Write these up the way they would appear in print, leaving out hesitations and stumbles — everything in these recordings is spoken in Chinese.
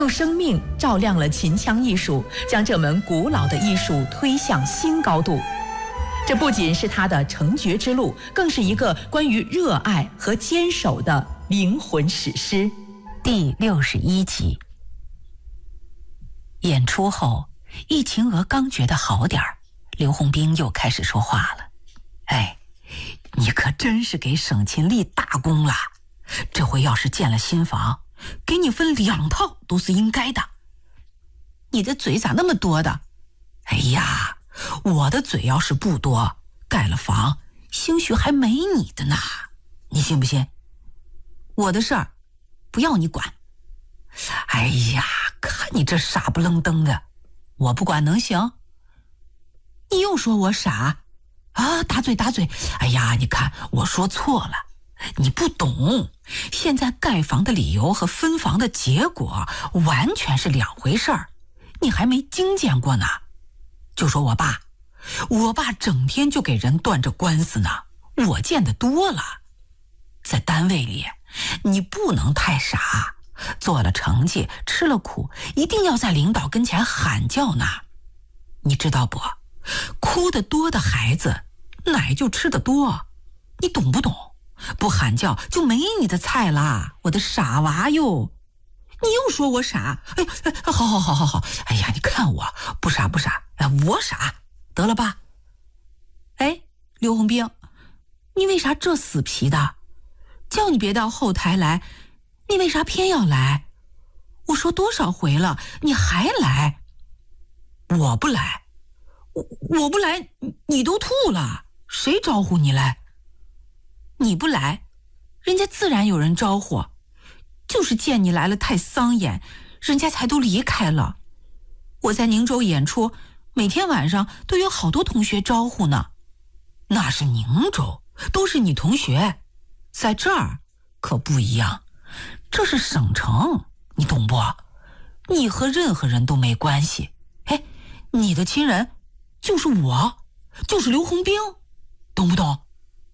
用生命照亮了秦腔艺术，将这门古老的艺术推向新高度。这不仅是他的成绝之路，更是一个关于热爱和坚守的灵魂史诗。 第61集。演出后，易秦娥刚觉得好点儿，刘洪兵又开始说话了。哎，你可真是给省勤立大功了，这回要是建了新房，给你分2套都是应该的。你的嘴咋那么多的？哎呀，我的嘴要是不多，盖了房兴许还没你的呢，你信不信？我的事儿不要你管。哎呀，看你这傻不愣登的，我不管能行？你又说我傻啊？打嘴打嘴！哎呀，你看我说错了，你不懂，现在盖房的理由和分房的结果完全是2回事儿，你还没经见过呢。就说我爸整天就给人断着官司呢，我见得多了。在单位里，你不能太傻，做了成绩，吃了苦，一定要在领导跟前喊叫呢。你知道不？哭得多的孩子，奶就吃得多，你懂不懂？不喊叫就没你的菜啦，我的傻娃哟！你又说我傻，哎，好，哎呀，你看我不傻，我傻，得了吧？哎，刘洪兵，你为啥这死皮的？叫你别到后台来，你为啥偏要来？我说多少回了，你还来？我不来，我不来，你都吐了，谁招呼你来？你不来，人家自然有人招呼，就是见你来了太丧眼，人家才都离开了。我在宁州演出，每天晚上都有好多同学招呼呢。那是宁州，都是你同学，在这儿可不一样，这是省城，你懂不？你和任何人都没关系。哎，你的亲人就是我，就是刘洪兵，懂不懂？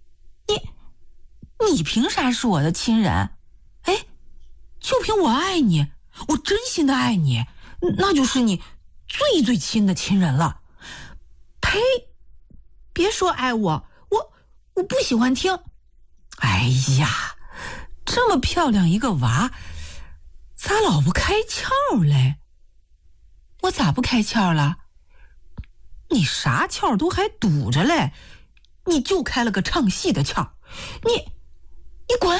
你凭啥是我的亲人？哎，就凭我爱你，我真心的爱你，那就是你最亲的亲人了。呸！别说爱我不喜欢听。哎呀，这么漂亮一个娃，咋老不开窍嘞？我咋不开窍了？你啥窍都还堵着嘞，你就开了个唱戏的窍。你滚！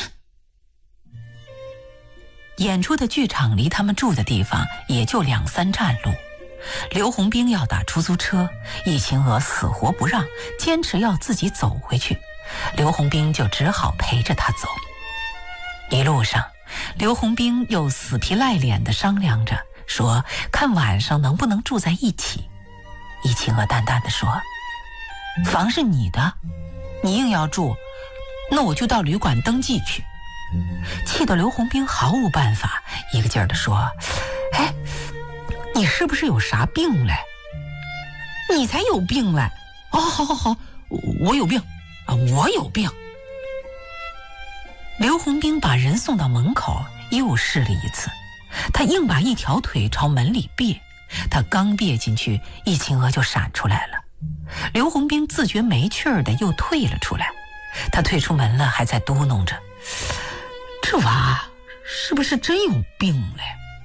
演出的剧场离他们住的地方也就2、3站路。刘洪兵要打出租车，易秦娥死活不让，坚持要自己走回去。刘洪兵就只好陪着他走。一路上，刘洪兵又死皮赖脸地商量着，说看晚上能不能住在一起。易秦娥淡淡地说：房是你的，你硬要住，那我就到旅馆登记去。气得刘洪兵毫无办法，一个劲儿地说：哎，你是不是有啥病嘞？你才有病嘞！哦，好，我有病啊，我有病。刘洪兵把人送到门口，又试了一次，他硬把一条腿朝门里别，他刚别进去，易秦娥就闪出来了。刘洪兵自觉没趣儿的又退了出来，他退出门了，还在嘟哝着：这娃是不是真有病嘞？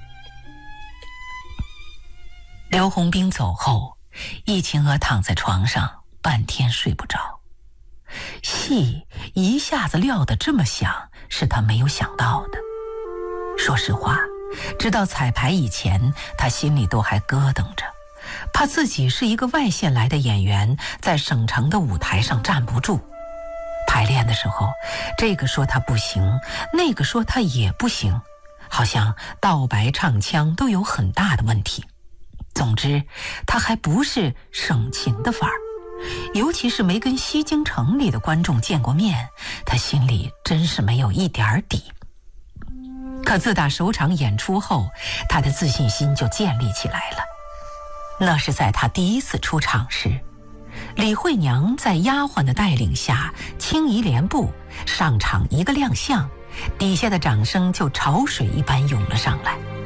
刘洪兵走后，易秦娥躺在床上半天睡不着。戏一下子撂得这么响，是他没有想到的。说实话，直到彩排以前，他心里都还咯噔着，怕自己是一个外县来的演员，在省城的舞台上站不住。排练的时候，这个说他不行，那个说他也不行，好像道白唱腔都有很大的问题。总之，他还不是省勤的范儿，尤其是没跟西京城里的观众见过面，他心里真是没有一点底。可自打首场演出后，他的自信心就建立起来了。那是在他第1次出场时，李慧娘在丫鬟的带领下轻移帘布，上场一个亮相，底下的掌声就潮水一般涌了上来。